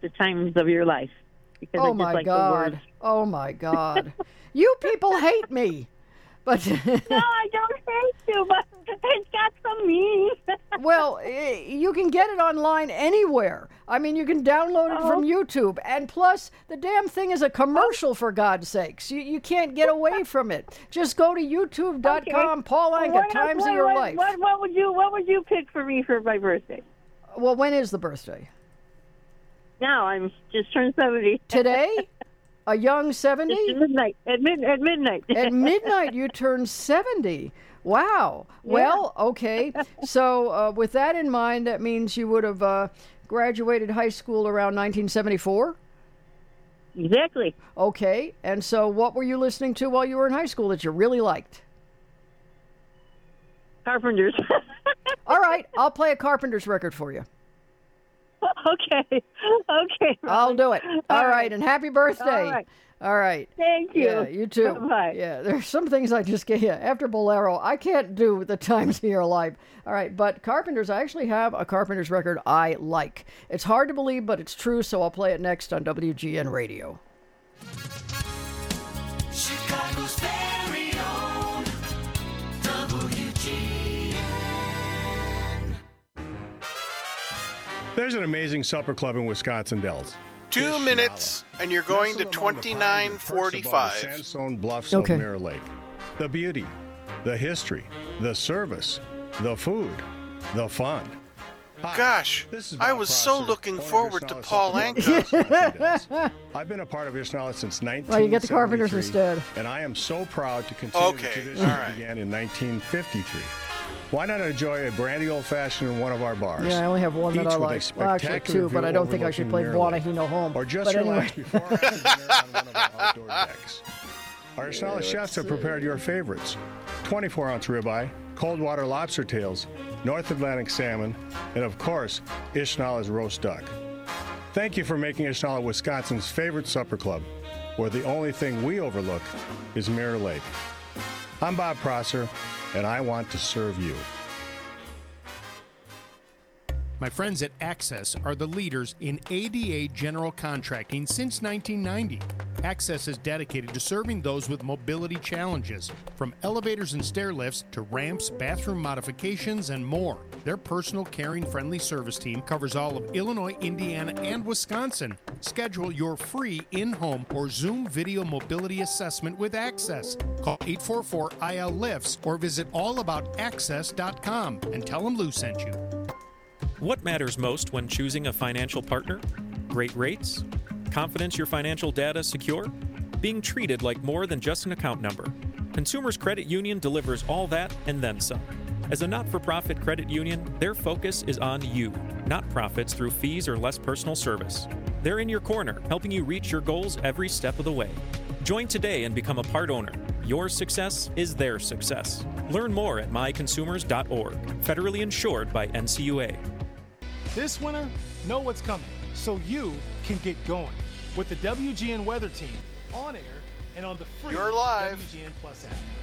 the times of your life. Because I Oh just my like the God. words. Oh my God. You people hate me. But No, I don't hate you, but it's got some meaning. well, you can get it online anywhere. I mean, you can download it from YouTube. And plus, the damn thing is a commercial, for God's sakes. You can't get away from it. Just go to youtube.com, Okay. Paul Anka, Times of Your Life. What would you pick for me for my birthday? Well, when is the birthday? Now I'm just turned 70. Today? A young 70? Just at midnight. At midnight. At midnight, you turn 70. Wow. Yeah. Well, okay. So with that in mind, that means you would have graduated high school around 1974? Exactly. Okay. And so what were you listening to while you were in high school that you really liked? Carpenters. All right. I'll play a Carpenters record for you. Okay. I'll do it. All right. And happy birthday. All right. Thank you. Yeah, you too. Bye. Yeah, there's some things I just can't. After Bolero, I can't do the times of your life. All right, but Carpenters, I actually have a Carpenters record I like. It's hard to believe, but it's true, so I'll play it next on WGN Radio. Chicago's very own WGN. There's an amazing supper club in Wisconsin Dells. 2 minutes, and you're going to Nestled among the pride and perks above the 2945. Sandstone bluffs Okay. of Mirror Lake. The beauty, the history, the service, the food, the fun. Hi, Gosh, this is I Bob was so Prosser, looking owner of forward to Ishnala Paul Supper Anka. Club in Wisconsin Dells. I've been a part of Ishnala since 1973. Well, you get the Carpenters instead. And I am so proud to continue Okay, the tradition all that right. began in 1953. Why not enjoy a brandy old-fashioned in one of our bars? Yeah, I only have one that Each I with a like. Well, actually spectacular two, but view I don't think I should play overlooking Mirror Buona Lake. Hino Home. Or just but anyway. relax before or after dinner on one of our outdoor decks. Our Ishnala chefs have prepared your favorites: 24-ounce ribeye, cold water lobster tails, North Atlantic salmon, and of course, Ishnala's roast duck. Thank you for making Ishnala Wisconsin's favorite supper club, where the only thing we overlook is Mirror Lake. I'm Bob Prosser, and I want to serve you. My friends at Access are the leaders in ADA general contracting since 1990. Access is dedicated to serving those with mobility challenges, from elevators and stair lifts to ramps, bathroom modifications, and more. Their personal, caring, friendly service team covers all of Illinois, Indiana, and Wisconsin. Schedule your free in-home or Zoom video mobility assessment with Access. Call 844-IL-LIFTS or visit allaboutaccess.com and tell them Lou sent you. What matters most when choosing a financial partner? Great rates? Confidence your financial data is secure? Being treated like more than just an account number? Consumers Credit Union delivers all that and then some. As a not-for-profit credit union, their focus is on you, not profits through fees or less personal service. They're in your corner, helping you reach your goals every step of the way. Join today and become a part owner. Your success is their success. Learn more at myconsumers.org. Federally insured by NCUA. This winter, know what's coming, so you can get going with the WGN Weather Team on air and on the free You're live. WGN Plus app.